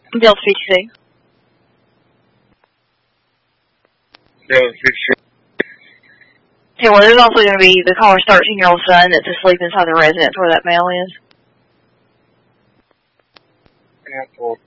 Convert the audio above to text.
Delta 52. Delta 52. Okay, well, there's also going to be the caller's 13-year-old son that's asleep inside the residence where that male is. Airport